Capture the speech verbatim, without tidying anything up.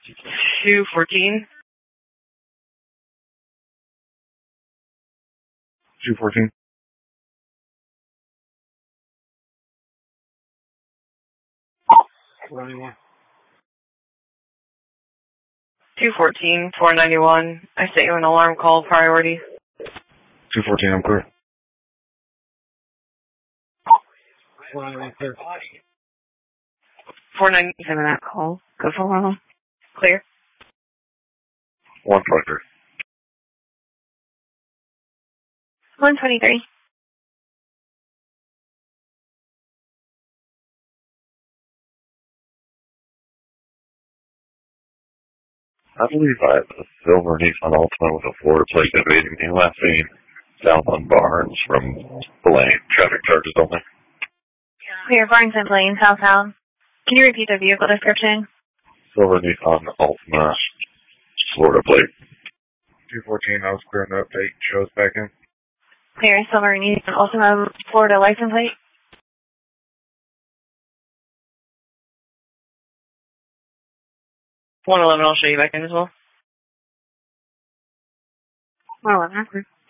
two fourteen. two fourteen. four ninety-one. two fourteen, four ninety-one. I sent you an alarm call priority. two fourteen, I'm clear. four ninety-one, clear. four ninety-seven, that call. Go for one. Clear. one twenty-three. one twenty-three. I believe I have a silver Nissan Altima with a Florida plate evading me last seen south on Barnes from Blaine. Traffic charges only. Clear, Barnes and Blaine, southbound. Can you repeat the vehicle description? Silver Nissan Altima, Florida plate. two fourteen, I was clearing the update. Shows back in. Clear, silver Nissan Altima, Florida license plate. one eleven, I'll show you back in as well. one eleven,